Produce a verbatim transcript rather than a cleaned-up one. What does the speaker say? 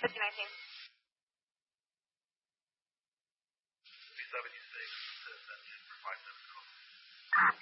fifty nineteen. seventy-six, says that's it for five seven twelve.